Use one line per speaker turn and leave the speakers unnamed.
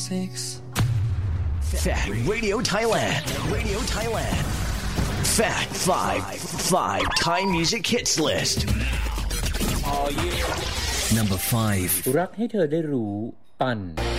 Fact Radio Thailand. Radio Thailand. Fact 5 Thai Music Hits List.
Number 5
รักให้เธอได้รู้ปั่น